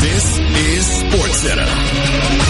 This is SportsCenter.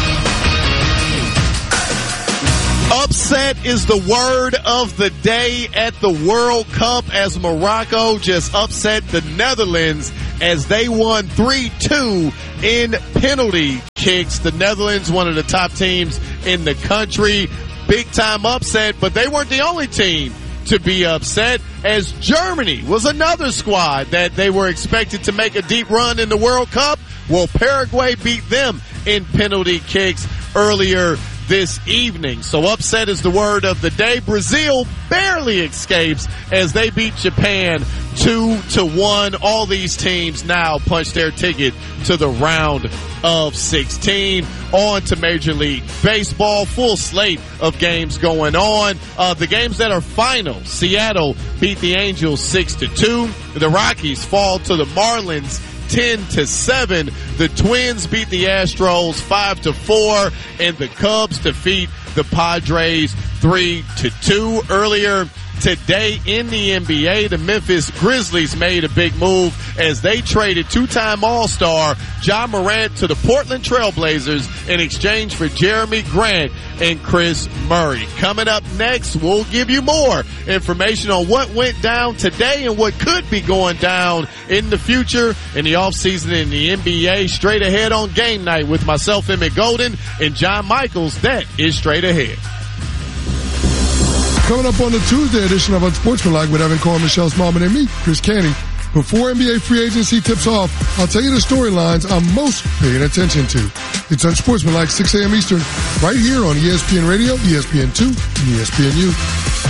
Upset is the word of the day at the World Cup as Morocco just upset the Netherlands as they won 3-2 in penalty kicks. The Netherlands, one of the top teams in the country. Big time upset, but they weren't the only team to be upset, as Germany was another squad that they were expected to make a deep run in the World Cup. Well, Paraguay beat them in penalty kicks earlier this evening. So upset is the word of the day. Brazil barely escapes as they beat Japan 2-1. All these teams now punch their ticket to the round of 16. On to Major League Baseball. Full slate of games going on. The games that are final. Seattle beat the Angels 6-2. The Rockies fall to the Marlins 10-7. The Twins beat the Astros 5-4, and the Cubs defeat the Padres 3-2. Earlier today in the NBA, the Memphis Grizzlies made a big move as they traded two-time All-Star Ja Morant to the Portland Trail Blazers in exchange for Jeremy Grant and Chris Murray. Coming up next, we'll give you more information on what went down today and what could be going down in the future in the offseason in the NBA. Straight ahead on Game Night with myself, Emmett Golden, and John Michaels. That is Straight Ahead. Coming up on the Tuesday edition of Unsportsmanlike with Evan Cohen, Michelle Smallman, and me, Chris Canty. Before NBA free agency tips off, I'll tell you the storylines I'm most paying attention to. It's Unsportsmanlike, 6 a.m. Eastern, right here on ESPN Radio, ESPN2, and ESPNU.